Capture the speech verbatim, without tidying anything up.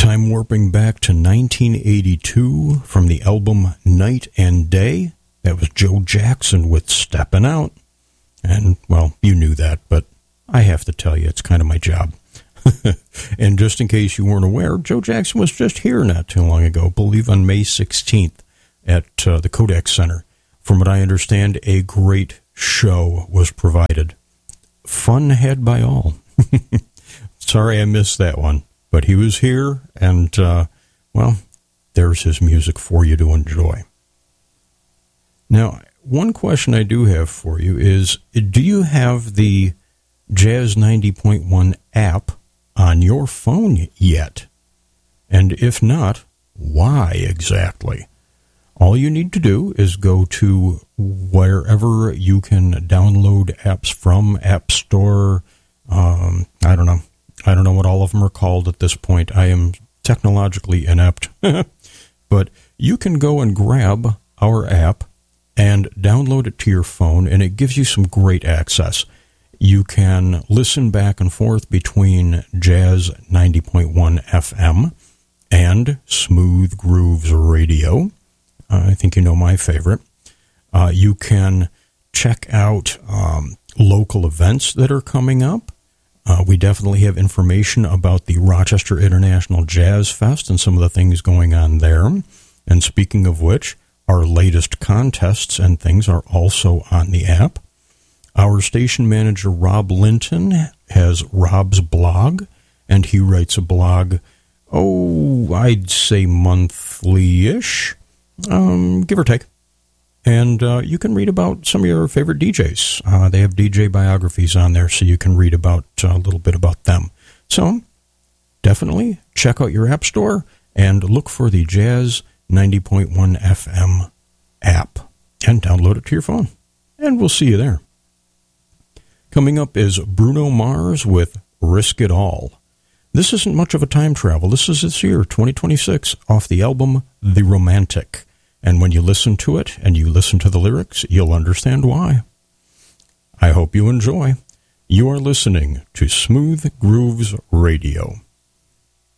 time warping back to nineteen eighty-two from the album Night and Day. That was Joe Jackson with Steppin' Out. And, well, you knew that, but I have to tell you, it's kind of my job. And just in case you weren't aware, Joe Jackson was just here not too long ago, I believe on May sixteenth at uh, the Kodak Center. From what I understand, a great show was provided. Fun had by all. Sorry I missed that one, but he was here, and, uh, well, there's his music for you to enjoy. Now, one question I do have for you is, do you have the Jazz ninety point one app on your phone yet? And if not, why exactly? All you need to do is go to wherever you can download apps from, App Store, um, I don't know. I don't know what all of them are called at this point. I am technologically inept. But you can go and grab our app and download it to your phone, and it gives you some great access. You can listen back and forth between Jazz ninety point one F M and Smooth Grooves Radio. Uh, I think you know my favorite. Uh, you can check out um, local events that are coming up. Uh, we definitely have information about the Rochester International Jazz Fest and some of the things going on there. And speaking of which, our latest contests and things are also on the app. Our station manager, Rob Linton, has Rob's blog, and he writes a blog, oh, I'd say monthly-ish, um, give or take. And uh, you can read about some of your favorite D Js. Uh, they have D J biographies on there, so you can read about uh, a little bit about them. So definitely check out your app store and look for the Jazz ninety point one F M app and download it to your phone. And we'll see you there. Coming up is Bruno Mars with Risk It All. This isn't much of a time travel. This is this year, twenty twenty-six, off the album The Romantic. And when you listen to it and you listen to the lyrics, you'll understand why. I hope you enjoy. You are listening to Smooth Grooves Radio.